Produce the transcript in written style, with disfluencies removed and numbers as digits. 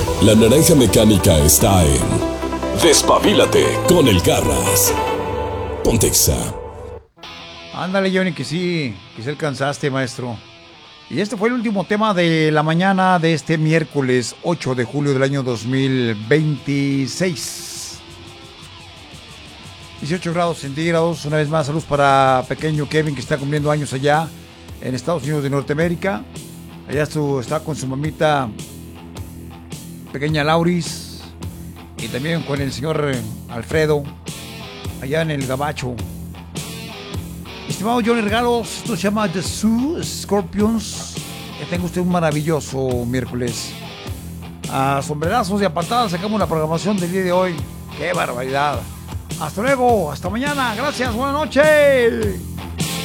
La naranja mecánica está en Despabilate con el Garras. Pontexa. Ándale, Johnny, que sí alcanzaste, maestro. Y este fue el último tema de la mañana de este miércoles 8 de julio del año 2026. 18 grados centígrados. Una vez más, saludos para pequeño Kevin, que está cumpliendo años allá en Estados Unidos de Norteamérica. Allá está con su mamita pequeña Lauris, y también con el señor Alfredo allá en el Gabacho. Estimado Johnny Regalos, esto se llama The Sioux Scorpions. Que tenga usted un maravilloso miércoles. A sombrerazos y a patadas sacamos la programación del día de hoy. ¡Qué barbaridad! Hasta luego, hasta mañana. Gracias, buenas noches.